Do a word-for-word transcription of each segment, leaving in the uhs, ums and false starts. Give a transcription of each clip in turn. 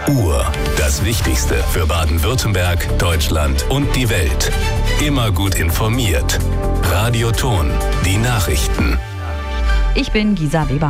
Uhr. Das Wichtigste für Baden-Württemberg, Deutschland und die Welt. Immer gut informiert. Radio Ton. Die Nachrichten. Ich bin Gisa Weber.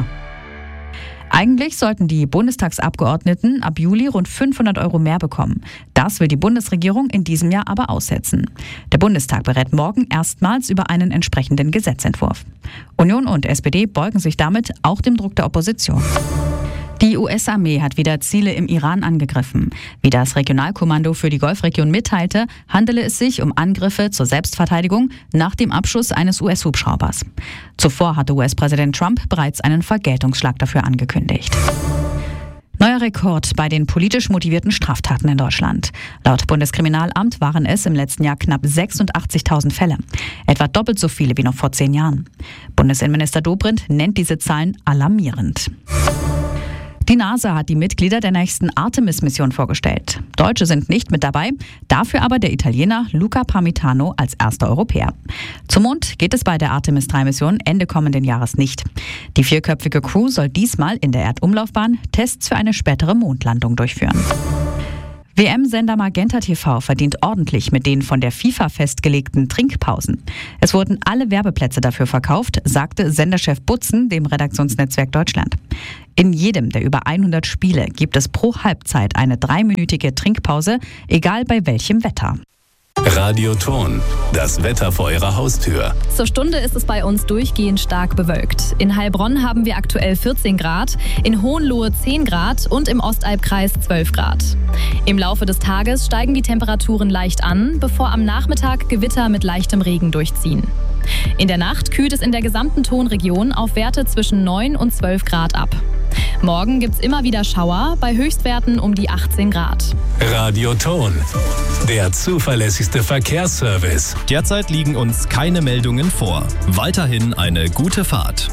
Eigentlich sollten die Bundestagsabgeordneten ab Juli rund fünfhundert Euro mehr bekommen. Das will die Bundesregierung in diesem Jahr aber aussetzen. Der Bundestag berät morgen erstmals über einen entsprechenden Gesetzentwurf. Union und S P D beugen sich damit auch dem Druck der Opposition. Die U S-Armee hat wieder Ziele im Iran angegriffen. Wie das Regionalkommando für die Golfregion mitteilte, handele es sich um Angriffe zur Selbstverteidigung nach dem Abschuss eines U S-Hubschraubers. Zuvor hatte U S-Präsident Trump bereits einen Vergeltungsschlag dafür angekündigt. Neuer Rekord bei den politisch motivierten Straftaten in Deutschland. Laut Bundeskriminalamt waren es im letzten Jahr knapp sechsundachtzigtausend Fälle. Etwa doppelt so viele wie noch vor zehn Jahren. Bundesinnenminister Dobrindt nennt diese Zahlen alarmierend. Die NASA hat die Mitglieder der nächsten Artemis-Mission vorgestellt. Deutsche sind nicht mit dabei, dafür aber der Italiener Luca Parmitano als erster Europäer. Zum Mond geht es bei der Artemis drei Mission Ende kommenden Jahres nicht. Die vierköpfige Crew soll diesmal in der Erdumlaufbahn Tests für eine spätere Mondlandung durchführen. W M-Sender Magenta T V verdient ordentlich mit den von der FIFA festgelegten Trinkpausen. Es wurden alle Werbeplätze dafür verkauft, sagte Senderchef Butzen dem Redaktionsnetzwerk Deutschland. In jedem der über hundert Spiele gibt es pro Halbzeit eine dreiminütige Trinkpause, egal bei welchem Wetter. Radio Ton. Das Wetter vor Ihrer Haustür. Zur Stunde ist es bei uns durchgehend stark bewölkt. In Heilbronn haben wir aktuell vierzehn Grad, in Hohenlohe zehn Grad und im Ostalbkreis zwölf Grad. Im Laufe des Tages steigen die Temperaturen leicht an, bevor am Nachmittag Gewitter mit leichtem Regen durchziehen. In der Nacht kühlt es in der gesamten Tonregion auf Werte zwischen neun und zwölf Grad ab. Morgen gibt's immer wieder Schauer, bei Höchstwerten um die achtzehn Grad. Radio Ton. Der zuverlässigste Verkehrsservice. Derzeit liegen uns keine Meldungen vor. Weiterhin eine gute Fahrt.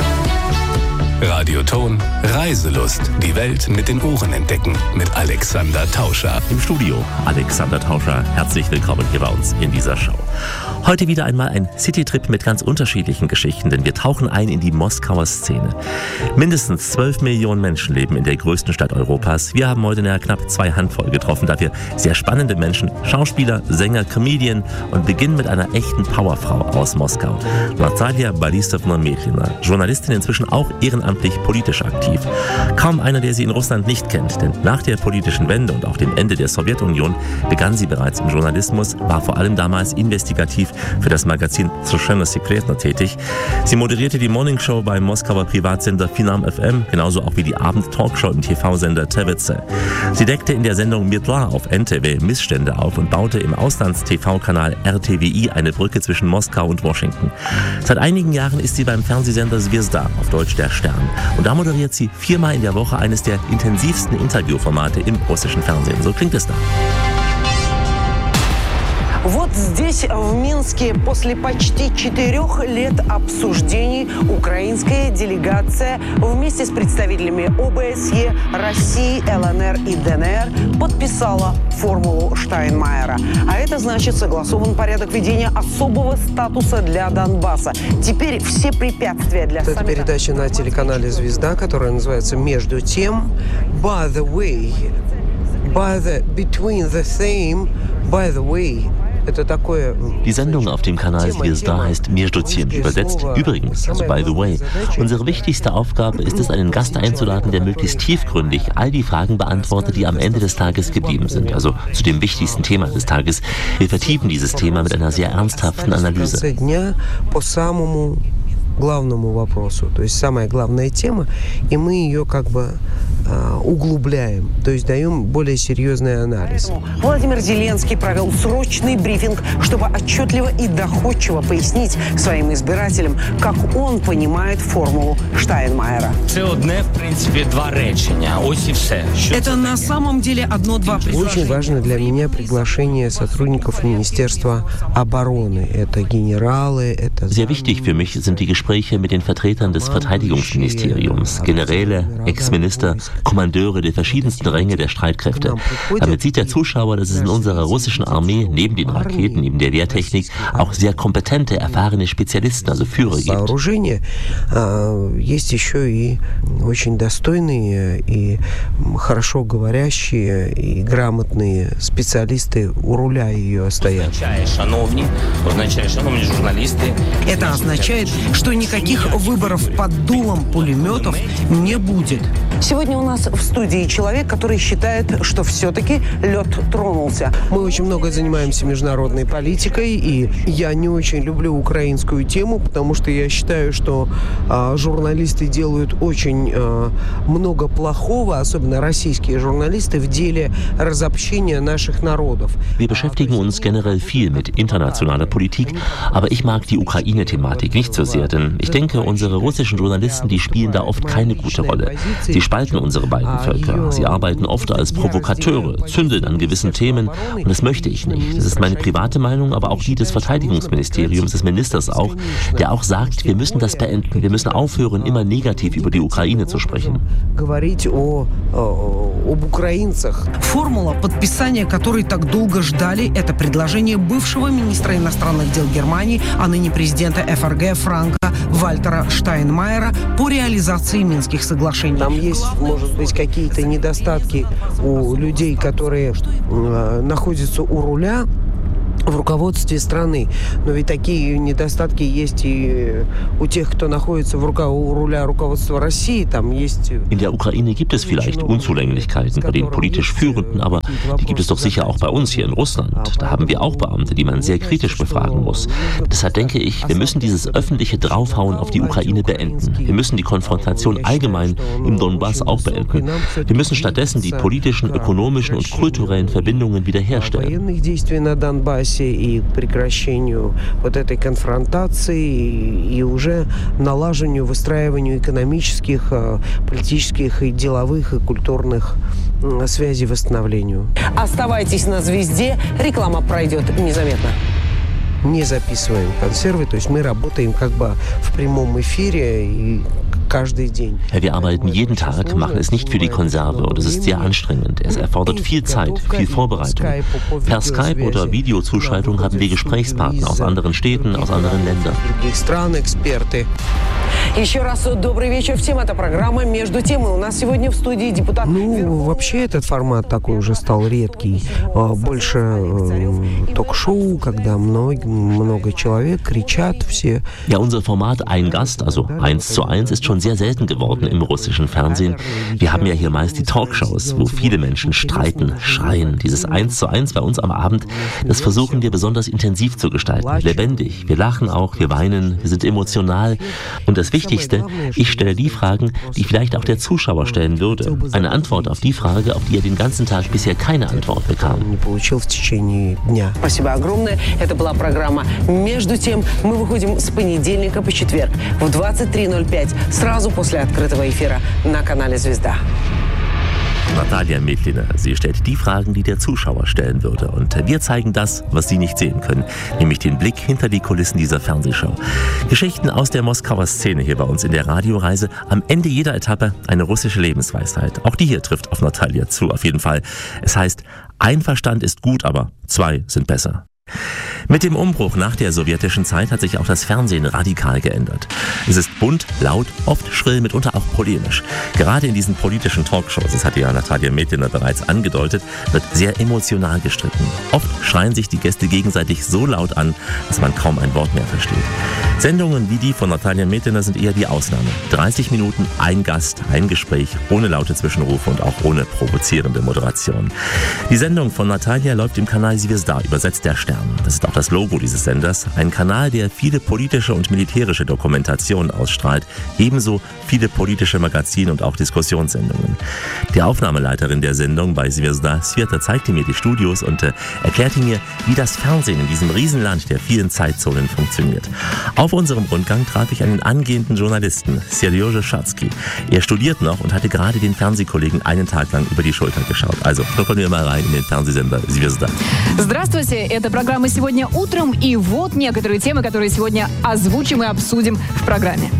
Radio Ton. Reiselust. Die Welt mit den Ohren entdecken. Mit Alexander Tauscher. Im Studio Alexander Tauscher. Herzlich willkommen hier bei uns in dieser Show. Heute wieder einmal ein Citytrip mit ganz unterschiedlichen Geschichten, denn wir tauchen ein in die Moskauer Szene. Mindestens zwölf Millionen Menschen leben in der größten Stadt Europas. Wir haben heute eine knapp zwei Handvoll getroffen, dafür sehr spannende Menschen, Schauspieler, Sänger, Comedian und beginnen mit einer echten Powerfrau aus Moskau. Natalia Borisovna-Mechlina, Journalistin, inzwischen auch ehrenamtlich politisch aktiv. Kaum einer, der sie in Russland nicht kennt, denn nach der politischen Wende und auch dem Ende der Sowjetunion begann sie bereits im Journalismus, war vor allem damals investigativ für das Magazin Soвершенно Секретно tätig. Sie moderierte die Morningshow beim Moskauer Privatsender Finam F M, genauso auch wie die Abend-Talkshow im T V-Sender T V C. Sie deckte in der Sendung Mirtla auf N T V Missstände auf und baute im Auslands-T V-Kanal R T V I eine Brücke zwischen Moskau und Washington. Seit einigen Jahren ist sie beim Fernsehsender Zvezda, auf Deutsch der Stern. Und da moderiert sie viermal in der Woche eines der intensivsten Interviewformate im russischen Fernsehen. So klingt es da. Вот здесь, в Минске, после почти четырех лет обсуждений, украинская делегация вместе с представителями О Б С Е, России, Л Н Р и Д Н Р подписала формулу Штайнмайера. А это значит согласован порядок ведения особого статуса для Донбасса. Теперь все препятствия для саммита... Это передача на телеканале «Звезда», которая называется «Между тем». By the way, by the, between the theme, by the way. Die Sendung auf dem Kanal Zvezda heißt Между тем, übersetzt übrigens, also by the way. Unsere wichtigste Aufgabe ist es, einen Gast einzuladen, der möglichst tiefgründig all die Fragen beantwortet, die am Ende des Tages geblieben sind, also zu dem wichtigsten Thema des Tages. Wir vertiefen dieses Thema mit einer sehr ernsthaften Analyse. Главному вопросу, то есть самая главная тема, и мы ее как бы э, углубляем, то есть даем более серьезный анализ. Владимир Зеленский провел срочный брифинг, чтобы отчетливо и доходчиво пояснить своим избирателям, как он понимает формулу Штайнмайера. Это на самом деле одно-два предложения. Очень важно для меня приглашение сотрудников Министерства обороны. Это генералы, это... Sehr wichtig für mich sind die Gespräche mit den Vertretern des Verteidigungsministeriums, Generäle, Ex-Minister Kommandeure der verschiedensten Ränge der Streitkräfte. Damit sieht der Zuschauer, dass es in unserer russischen Armee neben den Raketen, neben der Wehrtechnik auch sehr kompetente, erfahrene Spezialisten, also Führer gibt. Есть еще и очень достойные и хорошо говорящие и грамотные специалисты у руля ее стоят. Это означает, что никаких выборов под дулом пулеметов не будет. Сегодня у нас в студии человек, который считает, что все-таки лед тронулся. Мы очень много занимаемся международной политикой, и я не очень люблю украинскую тему, потому что я считаю, что а, журналисты делают очень а, много плохого, особенно российские журналисты, в деле разобщения наших народов. Wir beschäftigen uns generell viel mit internationaler Politik, aber ich mag die Ukraine-Thematik nicht so sehr, denn ich denke, unsere russischen Journalisten, die spielen da oft keine gute Rolle. Sie spalten unsere beiden Völker. Sie arbeiten oft als Provokateure, zündeln an gewissen Themen und das möchte ich nicht. Das ist meine private Meinung, aber auch die des Verteidigungsministeriums, des Ministers auch, der auch sagt, wir müssen das beenden. Wir müssen aufhören, immer negativ über die Ukraine zu sprechen. Формула, подписания которой так долго ждали, это предложение бывшего министра иностранных дел Германии, а ныне президента эф эр гэ Франка Вальтера Штайнмайера по реализации Минских соглашений. Там есть, может быть, какие-то недостатки у людей, которые э, находятся у руля в руководстве страны. Но ведь такие недостатки есть и у тех, кто находится в рука, у руля руководства России. Там есть... In der Ukraine gibt es vielleicht Unzulänglichkeiten bei den politisch Führenden, aber die gibt es doch sicher auch bei uns hier in Russland. Da haben wir auch Beamte, die man sehr kritisch befragen muss. Deshalb denke ich, wir müssen dieses öffentliche Draufhauen auf die Ukraine beenden. Wir müssen die Konfrontation allgemein im Donbass auch beenden. Wir müssen stattdessen die politischen, ökonomischen und kulturellen Verbindungen wiederherstellen. И к прекращению вот этой конфронтации и уже налаживанию, выстраиванию экономических, политических и деловых и культурных связей, восстановлению. Оставайтесь на «Звезде», реклама пройдет незаметно. Не записываем консервы, то есть мы работаем как бы в прямом эфире и Wir arbeiten jeden Tag, machen es nicht für die Konserve und es ist sehr anstrengend. Es erfordert viel Zeit, viel Vorbereitung. Per Skype oder Videozuschaltung haben wir Gesprächspartner aus anderen Städten, aus anderen Ländern. Еще раз добрый вечер. Всем эта программа «Между тем». И у нас сегодня в студии депутат... Ну, вообще этот формат такой уже стал редкий. Больше äh, ток-шоу, когда много, много человек кричат все. Ja, unser Format Ein Gast, also eins zu eins, ist schon sehr selten geworden im russischen Fernsehen. Wir haben ja hier meist die Talkshows, wo viele Menschen streiten, schreien. Dieses eins zu eins bei uns am Abend, das versuchen wir besonders intensiv zu gestalten. Lebendig. Wir lachen auch, wir weinen, wir sind emotional. Und das Wichtigste, ich stelle die Fragen, die vielleicht auch der Zuschauer stellen würde. Eine Antwort auf die Frage, auf die er den ganzen Tag bisher keine Antwort bekam. Спасибо огромное. Это была программа «Между тем». Мы выходим с понедельника по четверг в двадцать три ноль пять, сразу после открытого эфира на канале «Звезда». Natalia Metliner, sie stellt die Fragen, die der Zuschauer stellen würde. Und wir zeigen das, was Sie nicht sehen können, nämlich den Blick hinter die Kulissen dieser Fernsehshow. Geschichten aus der Moskauer Szene hier bei uns in der Radioreise. Am Ende jeder Etappe eine russische Lebensweisheit. Auch die hier trifft auf Natalia zu, auf jeden Fall. Es heißt, ein Verstand ist gut, aber zwei sind besser. Mit dem Umbruch nach der sowjetischen Zeit hat sich auch das Fernsehen radikal geändert. Es ist bunt, laut, oft schrill, mitunter auch polemisch. Gerade in diesen politischen Talkshows, das hatte ja Natalia Metliner bereits angedeutet, wird sehr emotional gestritten. Oft schreien sich die Gäste gegenseitig so laut an, dass man kaum ein Wort mehr versteht. Sendungen wie die von Natalia Metliner sind eher die Ausnahme. dreißig Minuten, ein Gast, ein Gespräch, ohne laute Zwischenrufe und auch ohne provozierende Moderation. Die Sendung von Natalia läuft im Kanal Звезда, übersetzt der Stern. Das ist auch das Logo dieses Senders. Ein Kanal, der viele politische und militärische Dokumentationen ausstrahlt. Ebenso viele politische Magazine und auch Diskussionssendungen. Die Aufnahmeleiterin der Sendung bei Звезда, Sveta, zeigte mir die Studios und äh, erklärte mir, wie das Fernsehen in diesem Riesenland der vielen Zeitzonen funktioniert. Auf unserem Rundgang traf ich einen angehenden Journalisten, Serjože Schatzky. Er studiert noch und hatte gerade den Fernsehkollegen einen Tag lang über die Schulter geschaut. Also, gucken wir mal rein in den Fernsehsender Звезда. Здравствуйте, это программа «Сегодня утром», и вот некоторые темы, которые сегодня озвучим и обсудим в программе.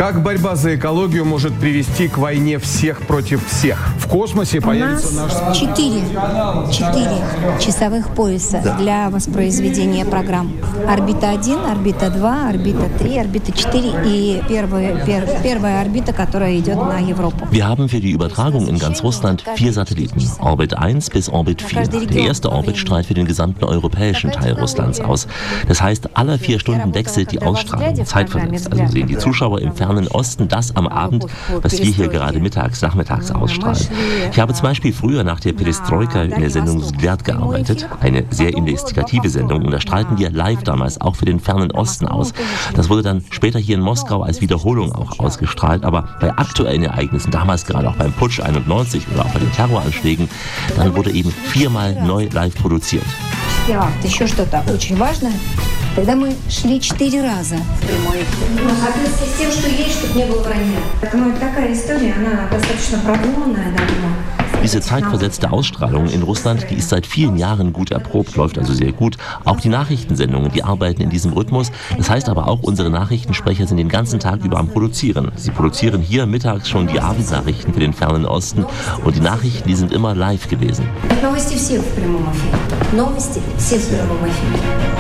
Как борьба за экологию может привести к войне всех против всех? В космосе появится наш... У нас четыре, четыре часовых пояса для воспроизведения программ. Орбита один, орбита два, орбита три, орбита четыре и первая, пер, первая орбита, которая идет на Европу. Wir haben für die Übertragung in ganz Russland vier Satelliten. Orbit eins bis Orbit vier. Der erste Orbit strahlt für den gesamten europäischen Teil Russlands aus. Das heißt, alle vier Stunden wechselt die Ausstrahlung, zeitversetzt. Also sehen die Zuschauer im fernen Osten das am Abend, was wir hier gerade mittags, nachmittags ausstrahlen. Ich habe zum Beispiel früher nach der Perestroika in der Sendung Vzгляд gearbeitet. Eine sehr investigative Sendung. Und da strahlten wir live damals auch für den fernen Osten aus. Das wurde dann später hier in Moskau als Wiederholung auch ausgestrahlt. Aber bei aktuellen Ereignissen, damals gerade auch beim Putsch einundneunzig oder auch bei den Terroranschlägen, dann wurde eben viermal neu live produziert. Ja, еще что-то очень важное. Тогда мы шли четыре раза в прямой эфир. Соответственно, с тем, что есть, чтобы не было вранья. Поэтому такая история, она достаточно продуманная, давно. Diese zeitversetzte Ausstrahlung in Russland, die ist seit vielen Jahren gut erprobt, läuft also sehr gut. Auch die Nachrichtensendungen, die arbeiten in diesem Rhythmus. Das heißt aber auch, unsere Nachrichtensprecher sind den ganzen Tag über am Produzieren. Sie produzieren hier mittags schon die Abendnachrichten für den fernen Osten und die Nachrichten, die sind immer live gewesen. Новости все в прямом эфире. Новости все в прямом эфире.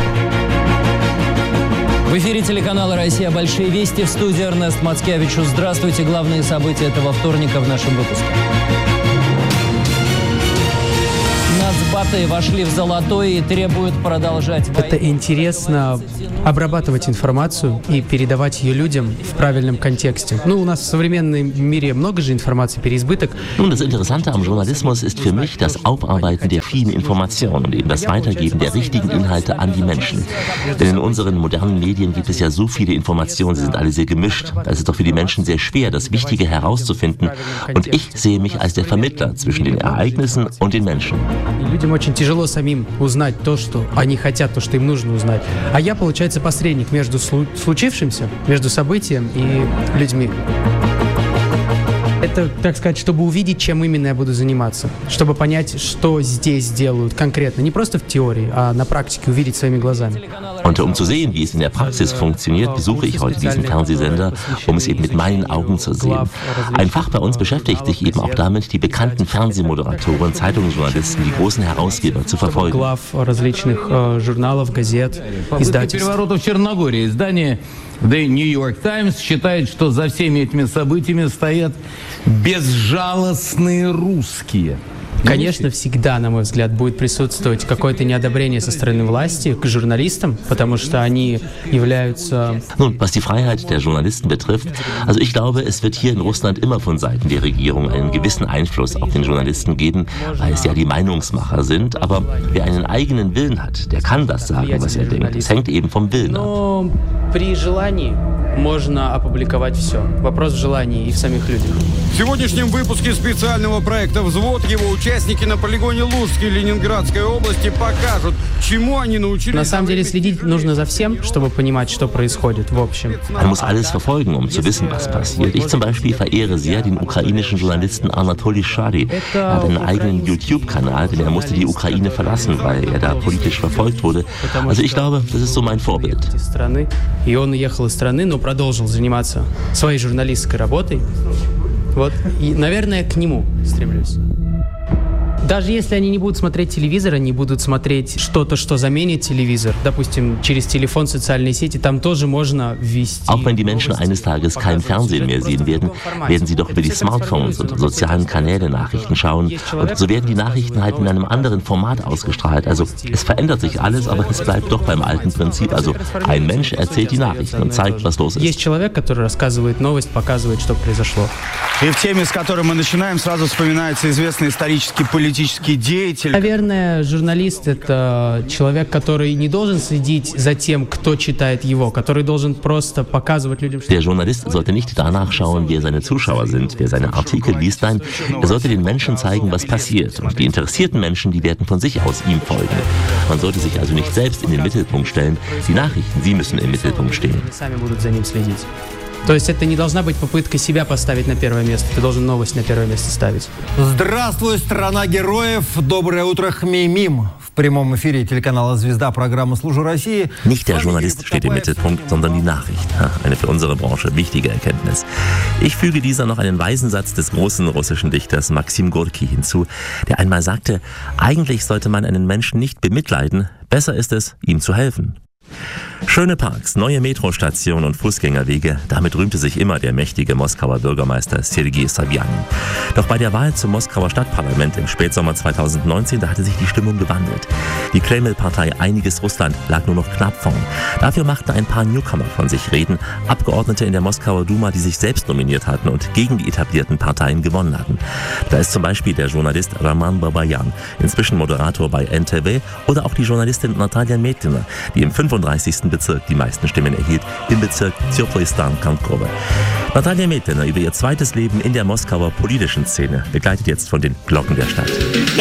В эфире телеканала «Россия. Большие вести». В студии Эрнест Мацкевичу. Здравствуйте. Главные события этого вторника в нашем выпуске. Нацбаты вошли в золотой и требуют продолжать войну. Это интересно обрабатывать информацию и передавать ее людям в правильном контексте. Ну, у нас в современном мире много же информации, переизбыток. Nun, das Interessante am Journalismus ist für mich das Aufarbeiten der vielen Informationen und eben das Weitergeben der richtigen Inhalte an die Menschen. Denn in unseren modernen Medien gibt es ja so viele Informationen, sie sind alle sehr gemischt. Da ist es doch für die Menschen sehr schwer, das Wichtige herauszufinden. Und ich sehe mich als der Vermittler zwischen den Ereignissen und den Menschen. Людям очень тяжело самим узнать то, что они хотят, то, что им нужно узнать. А я, получается, посредник между случившимся, между событием и людьми. Это, так сказать, чтобы увидеть, чем именно я буду заниматься. Чтобы понять, что здесь делают конкретно. Не просто в теории, а на практике увидеть своими глазами. Und um zu sehen, wie es in der Praxis funktioniert, besuche ich heute diesen Fernsehsender, um es eben mit meinen Augen zu sehen. Ein Fach bei uns beschäftigt sich eben auch damit, die bekannten Fernsehmoderatoren, Zeitungsjournalisten, die großen Herausgeber zu verfolgen. Глав различных журналов, газет, издательств. The New York Times считает, что за всеми этими событиями стоят безжалостные русские. Конечно, всегда, на мой взгляд, будет присутствовать какое-то неодобрение со стороны власти к журналистам, потому что они являются... Nun, was die Freiheit der Journalisten betrifft, also ich glaube, es wird hier in Russland immer von Seiten der Regierung einen gewissen Einfluss auf den Journalisten geben, weil es ja die Meinungsmacher sind, aber wer einen eigenen Willen hat, der kann das sagen, was er denkt. Es hängt eben vom Willen ab. При желании можно опубликовать все. Вопрос в желании и в самих людях. В сегодняшнем выпуске специального проекта «Взвод» его участники на полигоне Лужской Ленинградской области покажут, чему они научились. На самом деле следить нужно за всем, чтобы понимать, что происходит в общем. Man muss alles verfolgen, um zu wissen, was passiert. Ich zum Beispiel verehre sehr den ukrainischen Journalisten Anatoly Shady. Er hat einen eigenen YouTube-Kanal, denn er musste die Ukraine verlassen, weil er da politisch verfolgt wurde. Also ich glaube, das ist so mein Vorbild. И он уехал из страны, но продолжил заниматься своей журналистской работой. Вот. И, наверное, к нему стремлюсь. Даже если они не будут смотреть телевизор, они будут смотреть что-то, что заменит телевизor. Допустим, через телефон, социальные сети, там тоже можно ввести. Auch wenn die Menschen eines Tages kein Fernsehen mehr sehen werden, werden sie doch über die Smartphones und sozialen Kanäle Nachrichten schauen. Und so werden die Nachrichten halt in einem anderen Format ausgestrahlt. Also es verändert sich alles, aber es bleibt doch beim alten Prinzip. Also ein Mensch erzählt die Nachrichten und zeigt, was los ist. Есть человек, который рассказывает новость, показывает, что произошло. И в теме, с которой мы начинаем, сразу вспоминается известный исторический политический деятель. Наверное, журналист — это человек, который не должен следить за тем, кто читает его, который должен просто показывать людям, что... Der Journalist sollte nicht danach schauen, wer seine Zuschauer sind, wer seine Artikel liest. Nein, er sollte den Menschen zeigen, was passiert. Und die interessierten Menschen, die werden von sich aus ihm folgen. Man sollte sich also nicht selbst in den Mittelpunkt stellen. Die Nachrichten, sie müssen im Mittelpunkt stehen. То есть это не должна быть попытка себя поставить на первое место. Ты должен новость на первое место ставить. Здравствуй, страна героев. Доброе утро, Хмеймим. В прямом эфире телеканала «Звезда» программы «Служу России». Nicht der Journalist steht im Mittelpunkt, sondern die Nachricht. Eine für unsere Branche wichtige Erkenntnis. Ich füge dieser noch einen weisen Satz des großen russischen Dichters Maxim Gorki hinzu, der einmal sagte, eigentlich sollte man einen Menschen nicht bemitleiden, besser ist es, ihm zu helfen. Schöne Parks, neue Metrostationen und Fußgängerwege, damit rühmte sich immer der mächtige Moskauer Bürgermeister Sergei Sobjanin. Doch bei der Wahl zum Moskauer Stadtparlament im Spätsommer zweitausendneunzehn, da hatte sich die Stimmung gewandelt. Die Kreml-Partei Einiges Russland lag nur noch knapp vorn. Dafür machten ein paar Newcomer von sich reden, Abgeordnete in der Moskauer Duma, die sich selbst nominiert hatten und gegen die etablierten Parteien gewonnen hatten. Da ist zum Beispiel der Journalist Roman Babayan, inzwischen Moderator bei N T V, oder auch die Journalistin Natalia Metlina, die im fünfunddreißigsten Bezirk die meisten Stimmen erhielt, im Bezirk Tsyoplistan-Khankovo. Natalia Metlina über ihr zweites Leben in der Moskauer politischen Szene, begleitet jetzt von den Glocken der Stadt.